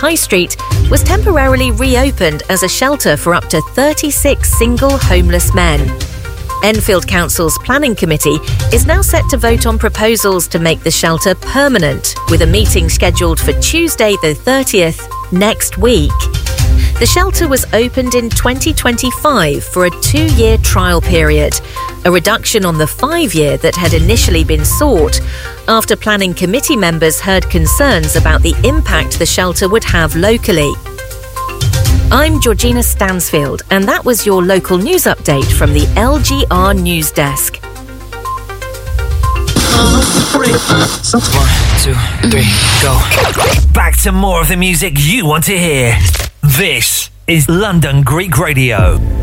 High Street was temporarily reopened as a shelter for up to 36 single homeless men. Enfield Council's planning committee is now set to vote on proposals to make the shelter permanent, with a meeting scheduled for Tuesday the 30th next week. The shelter was opened in 2025 for a 2-year trial period, a reduction on the 5-year that had initially been sought, after planning committee members heard concerns about the impact the shelter would have locally. I'm Georgina Stansfield, and that was your local news update from the LGR News Desk. 1, 2, 3, go. Back to more of the music you want to hear. This is London Greek Radio.